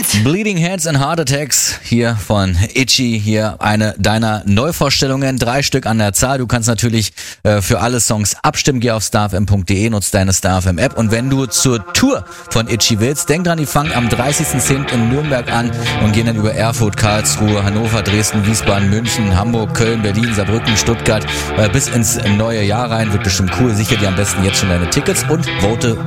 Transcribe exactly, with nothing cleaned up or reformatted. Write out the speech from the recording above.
Heads. Bleeding Heads and Heart Attacks hier von Itchy, hier eine deiner Neuvorstellungen, drei Stück an der Zahl. Du kannst natürlich äh, für alle Songs abstimmen, geh auf starfm punkt de, nutzt deine StarFM App und wenn du zur Tour von Itchy willst, denk dran, die fangen am dreißigsten zehnten in Nürnberg an und gehen dann über Erfurt, Karlsruhe, Hannover, Dresden, Wiesbaden, München, Hamburg, Köln, Berlin, Saarbrücken, Stuttgart äh, bis ins neue Jahr rein. Wird bestimmt cool. Sicher dir am besten jetzt schon deine Tickets und vote